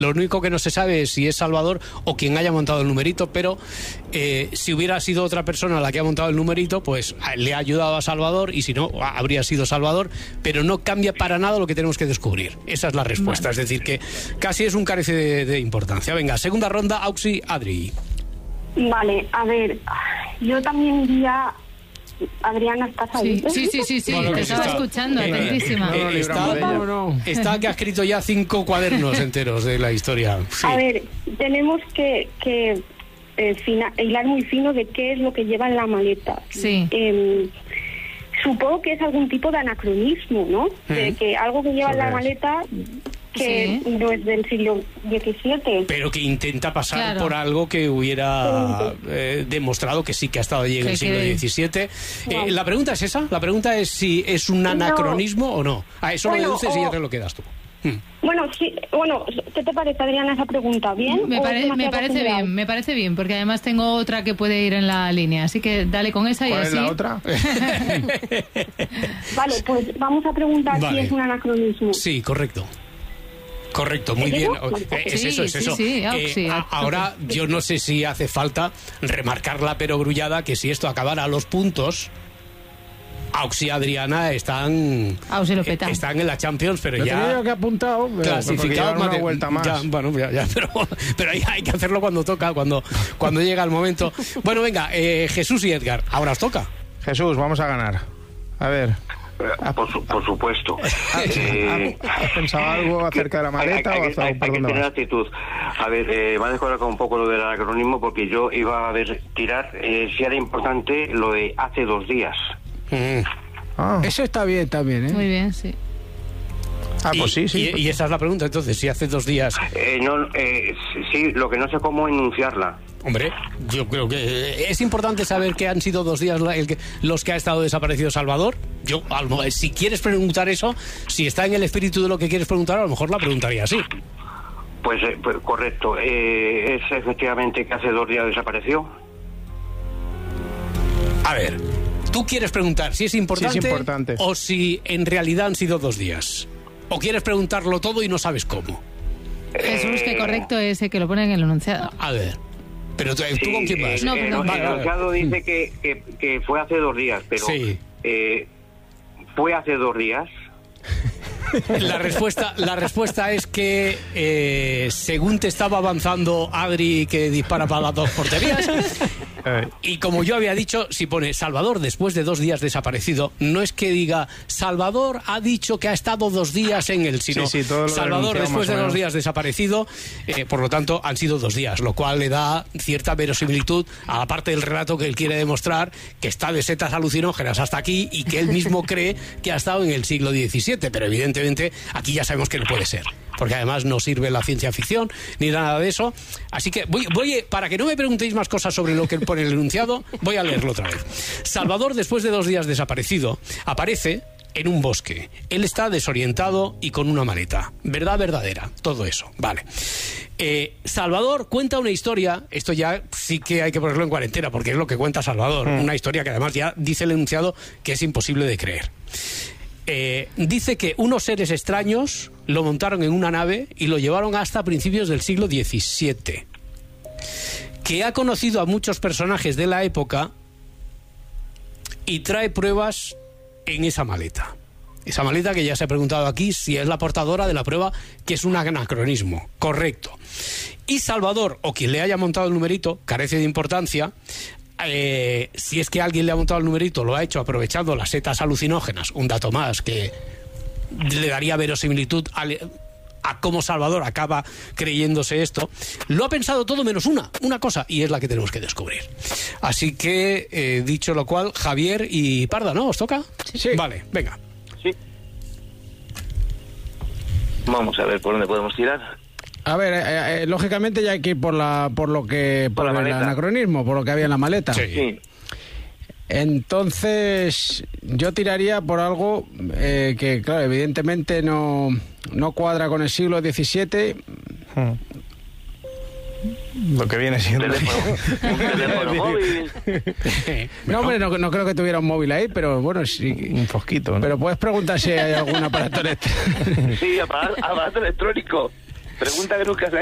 Lo único que no se sabe es si es Salvador o quien haya montado el numerito, pero si hubiera sido otra persona la que ha montado el numerito, pues le ha ayudado a Salvador, y si no, habría sido Salvador, pero no cambia para nada lo que tenemos que descubrir. Esa es la respuesta, vale. Es decir, que casi es un carece de importancia. Venga, segunda ronda, Auxi, Adri. Vale, a ver, yo también diría... Adriana, ¿estás ahí? Sí, bueno, te estaba escuchando, atentísima. Está que ha escrito ya 5 cuadernos enteros de la historia. Sí. A ver, tenemos que hilar muy fino de qué es lo que lleva en la maleta. Sí. Supongo que es algún tipo de anacronismo, ¿no? De que algo que lleva en la maleta... que no es del siglo XVII. Pero que intenta pasar por algo que hubiera demostrado que sí que ha estado allí en el siglo XVII. La pregunta es esa, la pregunta es si es un anacronismo o no. A eso lo deduces y ya te lo quedas tú. Bueno, sí, ¿qué te parece, Adriana, esa pregunta? ¿Bien? Me parece bien, porque además tengo otra que puede ir en la línea, así que dale con esa y así. ¿Cuál es la otra? Vale, pues vamos a preguntar si es un anacronismo. Sí, correcto, muy bien. Es eso. Sí, ahora, yo no sé si hace falta remarcar la perogrullada que si esto acabara a los puntos, Auxi y Adriana están en la Champions, pero ya tenía yo que apuntado, clasificado una vuelta más. Pero ya hay que hacerlo cuando toca, cuando llega el momento. Bueno, venga, Jesús y Edgar, ahora os toca. Jesús, vamos a ganar. A ver. Por supuesto. ¿Has pensado algo acerca de la maleta? Hay que tener actitud. A ver, me ha descolocado un poco lo del anacronismo, porque yo iba a tirar si era importante lo de hace 2 días. Eso está bien también, ¿eh? Muy bien, sí. Pues sí. Y esa es la pregunta, entonces, si hace 2 días... sí, lo que no sé cómo enunciarla. Hombre, yo creo que es importante saber que han sido 2 días los que ha estado desaparecido Salvador. Yo, si quieres preguntar eso, si está en el espíritu de lo que quieres preguntar, a lo mejor la preguntaría así. Pues correcto. Es efectivamente que hace 2 días desapareció. A ver, ¿tú quieres preguntar si es importante o si en realidad han sido 2 días? ¿O quieres preguntarlo todo y no sabes cómo? Jesús, que correcto ese que lo pone en el enunciado. A ver, pero ¿tú con quién vas? El enunciado dice que fue hace 2 días, pero ¿fue hace 2 días? La respuesta es que según te estaba avanzando Adri, que dispara para las 2 porterías, y como yo había dicho, si pone Salvador después de 2 días desaparecido, no es que diga Salvador ha dicho que ha estado 2 días en él, sino Salvador después de 2 días desaparecido, por lo tanto han sido 2 días, lo cual le da cierta verosimilitud a la parte del relato que él quiere demostrar, que está de setas alucinógenas hasta aquí y que él mismo cree que ha estado en el siglo XVII, pero evidentemente aquí ya sabemos que no puede ser, porque además no sirve la ciencia ficción ni nada de eso. Así que voy para que no me preguntéis más cosas sobre lo que pone el enunciado, voy a leerlo otra vez. Salvador, después de 2 días desaparecido, aparece en un bosque. Él está desorientado y con una maleta. Verdad verdadera, todo eso. Vale. Salvador cuenta una historia, esto ya sí que hay que ponerlo en cuarentena, porque es lo que cuenta Salvador, una historia que además ya dice el enunciado que es imposible de creer. Dice que unos seres extraños lo montaron en una nave y lo llevaron hasta principios del siglo XVII, que ha conocido a muchos personajes de la época y trae pruebas en esa maleta. Esa maleta que ya se ha preguntado aquí si es la portadora de la prueba que es un anacronismo. Correcto. Y Salvador, o quien le haya montado el numerito, carece de importancia. Si es que alguien le ha montado el numerito, lo ha hecho aprovechando las setas alucinógenas, un dato más que le daría verosimilitud a cómo Salvador acaba creyéndose esto. Lo ha pensado todo menos una cosa, y es la que tenemos que descubrir. Así que, dicho lo cual, Javier y Parda, ¿no? ¿Os toca? Sí. Vale, venga. Sí. Vamos a ver por dónde podemos tirar. A ver, lógicamente ya hay que ir por el anacronismo, por lo que había en la maleta. Sí. Entonces, yo tiraría por algo que, claro, evidentemente no cuadra con el siglo XVII. Lo que viene siendo... Un teléfono móvil. No, hombre, no creo que tuviera un móvil ahí, pero bueno, sí. Un fosquito, ¿no? Pero puedes preguntar si hay algún aparato electrónico. Sí, aparato electrónico. Pregunta que nunca se